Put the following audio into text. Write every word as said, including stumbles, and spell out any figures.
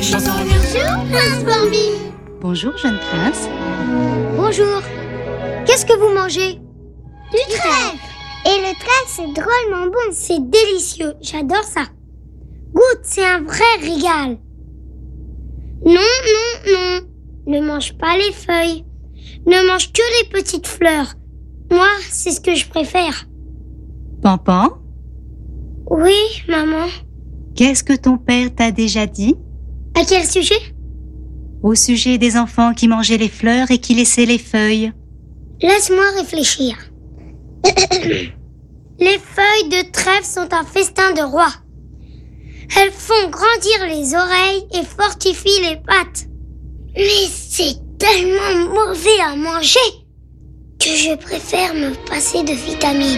Bonjour, Prince Bambi. Bonjour, jeune prince. Bonjour. Qu'est-ce que vous mangez? Du trèfle. Et le trèfle, c'est drôlement bon. C'est délicieux. J'adore ça. Goûte, c'est un vrai régal. Non, non, non. Ne mange pas les feuilles. Ne mange que les petites fleurs. Moi, c'est ce que je préfère. Pampan, Oui, maman. qu'est-ce que ton père t'a déjà dit À quel sujet? au sujet des enfants qui mangeaient les fleurs et qui laissaient les feuilles? Laisse-moi réfléchir. Les feuilles de trèfle sont un festin de roi. Elles font grandir les oreilles et fortifient les pattes. Mais c'est tellement mauvais à manger que je préfère me passer de vitamines.